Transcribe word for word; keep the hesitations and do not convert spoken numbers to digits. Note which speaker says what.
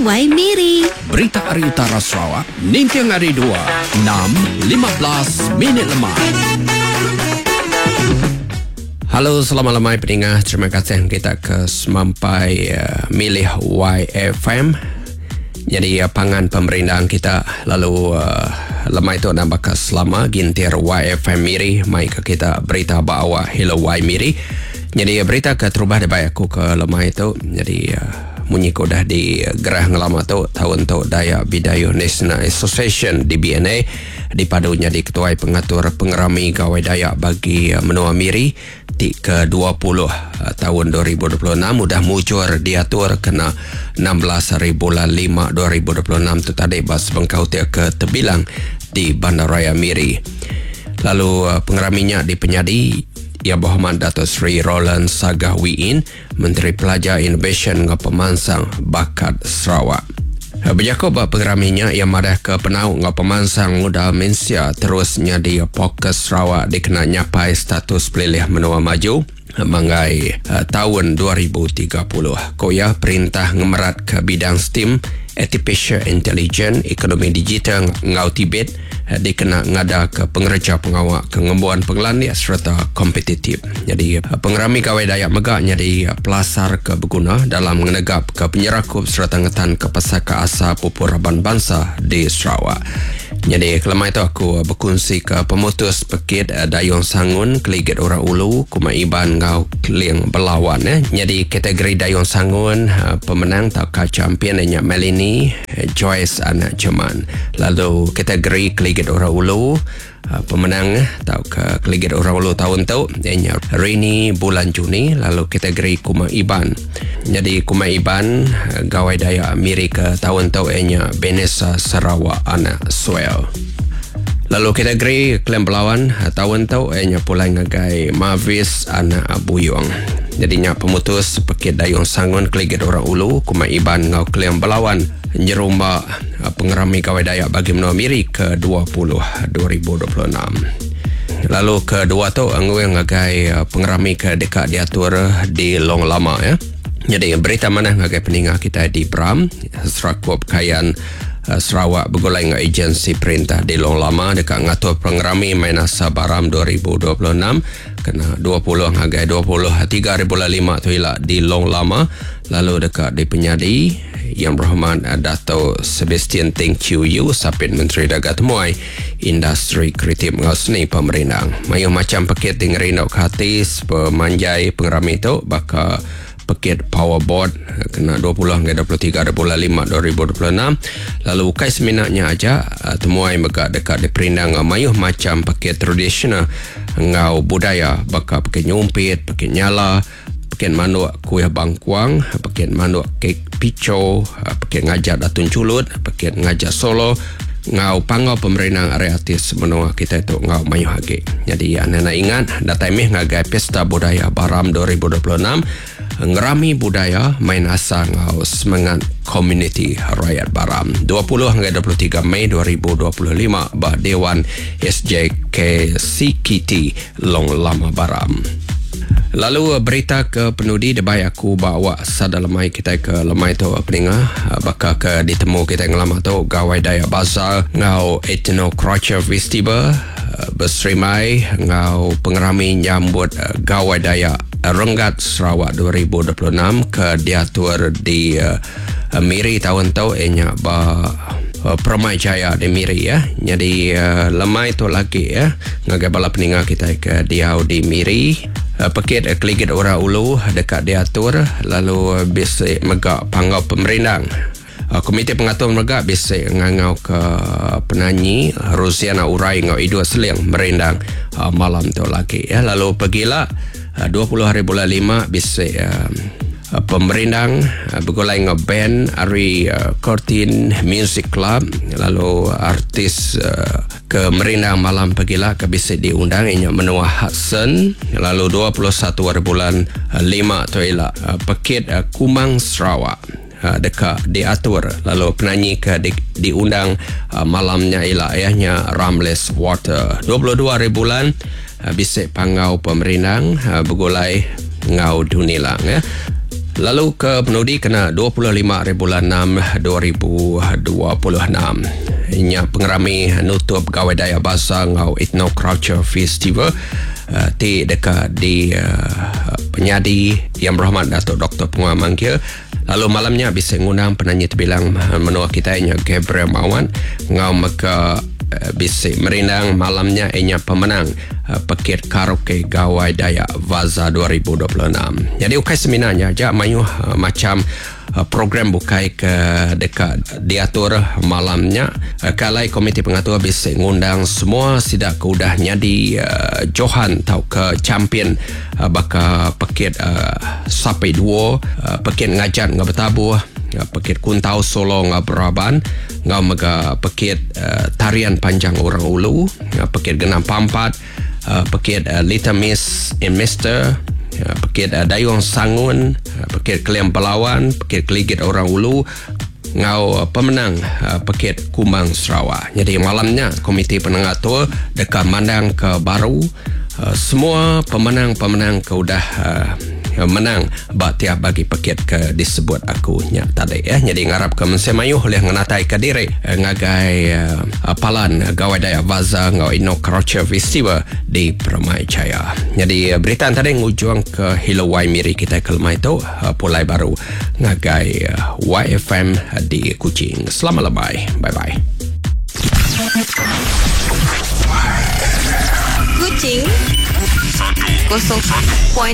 Speaker 1: Y Miri.
Speaker 2: Berita Hari Utara Sarawak, Nintiang Hari dua, enam lima belas minit lemah. Halo, selamat lemai pendengar. Terima kasih kita ke semampai uh, milih Y F M. Jadi uh, pangan pemerintahan kita lalu uh, lemai itu nak bakal selama gintir Y F M Miri. Mai ke kita berita bawa Hello Y Miri. Jadi uh, berita ke terubah dia baik aku ke lemai itu. Jadi uh, munyi ko dah di gerah ngelama tu tahun tu Dayak Bidayuh National Association D B N A dipadunya di Ketua Pengatur Pengerami Gawai Dayak bagi Menua Miri di ke dua puluh tahun dua ribu dua puluh enam sudah mujur diatur kena enam belas hari bulan lima dua ribu dua puluh enam tu tadi bas bengkau dia ke Tebilang di Bandaraya Miri. Lalu pengeraminya di Penyadi Yang Berhormat Datuk Seri Roland Sagah Wiin, Menteri Pelajar Innovation dengan Pemansang Bakat Sarawak. Berjakub pengeraminya yang madah ke penau dengan Pemansang Muda Mensia terusnya di Pokus Sarawak dikena nyapai status pelilih menua maju mengai uh, tahun dua ribu tiga puluh. Koya perintah ngemerat ke bidang STEM, Artificial Intelligence, Ekonomi Digital ngau Tibet uh, dikena ngada ke pengerja pengawak kengembuan pengelandia serta kompetitif. Jadi uh, pengerami Gawai Dayak Megak jadi uh, pelasar ke berguna dalam menegap ke penyerakup serta ngetan ke pesaka asa pupur Raban Bangsa di Sarawak. Jadi kelemah itu aku berkongsi ke pemutus pekit uh, Dayung Sangun Keligit Orang Ulu Kuma Iban ngau Keling Belawan eh. Jadi kategori Dayung Sangun uh, pemenang tak ka champion nya Melanie uh, Joyce anak Ceman. Lalu kategori Keligit Orang Ulu uh, pemenang tak ka Keligit Orang Ulu tahun tu nya Rini bulan Juni. Lalu kategori Kuma Iban. Jadi Kuma Iban uh, Gawai Dayak Miri ke tahun tu nya Benesa Sarawak anak Swell. Lalu kategori Klem Belawan tahun tu nya pulai ngagai Mavis anak Buyong. Jadinya pemutus pekit Dayung Sangun Keligit Orang Ulu Kuma Iban ngau Klem Belawan nyerumba pengerami Gawai Dayak bagi Menua Miri ke dua puluh dua ribu dua puluh enam. Lalu kedua tu anggu yang ngagai pengerami ke dekat diatur di Long Lama ya. Jadi berita mana ngagai peninggal kita di Bram serakup kayan Uh, Sarawak bergulai dengan agensi perintah di Long Lama dekat ngatur pengerami Mainasa Baram dua ribu dua puluh enam kena dua puluh hagai dua puluh tiga hari bulan lima tu ialah di Long Lama. Lalu dekat di Penyadi Yang Berhormat uh, Dato' Sebastian Teng Chiu Yu Sapit Menteri Dagat Temuai Industri Kreatif dengan Seni Pemerintah mayu macam pakit di ngerinok hatis pemanjai pengerami tu bakal paket powerboard kena dua puluh hingga dua puluh tiga bulan lima dua ribu dua puluh enam. Lalu kai seminaknya aja temuai megak dekat di perindang mayuh macam paket tradisional ngau budaya bakal paket nyumpit, paket nyala, paket manuk kuih bangkuang, paket manuk kek pico, paket ngajak datun culut, paket ngajak solo ngau pangau pemerintah artis menua kita itu ngau mayuh hage. Jadi anak-anak ingat datai meh ngagai pesta budaya Baram dua ribu dua puluh enam ngerami budaya main asa ngau semangat komuniti rakyat Baram dua puluh hingga dua puluh tiga Mei dua ribu dua puluh lima bah Dewan S J K C K T Long Lama Baram. Lalu berita ke penudi debai aku bawa sada lemai kita ke lemai tu peninga bakal ke ditemu kita yang lama tu Gawai Dayak Bazar ngau Ethnocrocher Festival berserimai ngau pengerami nyambut Gawai Dayak Renggat Sarawak dua ribu dua puluh enam ke diatur di uh, Miri tahun tu enya ba uh, Permai Jaya di Miri ya. Jadi uh, lemai tu lagi ya ngagai bala peninga kita ke diau di Miri uh, pekit uh, Keligit Orang Ulu dekat diatur lalu uh, bisik megak pangau pemerintah. Uh, Komite Pengatur Megak bisik ngangau ke penyanyi Rosiana Urai ngau Idua Seliang merendang uh, malam tu lagi ya. Lalu pergilah uh, dua puluh hari bulan lima bisik uh, uh, pemerintang uh, bergulai dengan band Ari uh, Cortin Music Club. Lalu artis uh, ke merendang malam pergilah ke bisik diundang ianya Menua Hudson. Lalu dua puluh satu hari bulan uh, lima tu ialah uh, pekit uh, Kumang Sarawak Uh, dekat diatur. Lalu penyanyi ke di, diundang uh, malamnya ialah ayahnya Ramles Water. dua puluh dua hari bulan uh, bisik pangau pemerintah uh, bergulai ngau dunilang ya. Lalu ke penudi kena dua puluh lima hari bulan enam dua ribu dua puluh enam. Inya pengerami nutup gawai daya bahasa ngau Ethno Culture Festival uh, ti dekat di uh, penyadi Yang Berhormat Datuk Doktor Punguan Mangkir. Lalu malamnya bisa ngundang penyanyi terbilang menua kita inya Gabriel Mawan ngau maka uh, bisa merindang malamnya inya pemenang uh, Pekit Karaoke Gawai Daya Vaza dua ribu dua puluh enam. Jadi ukai seminarnya aja mayu uh, macam uh, program bukai ke dekat diatur malamnya uh, kalai komiti pengatur bisa ngundang semua sidak ke udahnya di uh, Johan tau ke champion uh, baka Pekit uh, Sapai Dua uh, Pekit Ngajat ngah bertabuh uh, Pekit Kuntau Solo ngah beraban ngah mega Pekit uh, Tarian Panjang Orang Ulu uh, Pekit Genam Pampat uh, Pekit uh, Little Miss and Mister uh, Pekit uh, Dayung Sangun uh, Pekit Keliam Pelawan Pekit Keligit Orang Ulu ngau uh, pemenang uh, Pekit Kumbang Sarawak. Jadi malamnya komiti penengatur dekat mandang ke baru uh, semua pemenang-pemenang ke udah uh, menang batia bagi Pekit ke disebut aku nyak tadi ya. Jadi ngarap ke mensemayuh oleh ngenatai ke diri uh, ngagai uh, palan uh, gawai daya Vaza ngau Ethno Culture Festival di Permai Jaya. Jadi uh, berita tadi ngujung ke Hilo Waimiri kita kelma itu uh, pulai baru ngagai uh, Y F M uh, di Kuching. Selamat lebay. Bye-bye.
Speaker 1: Kuching kosong poin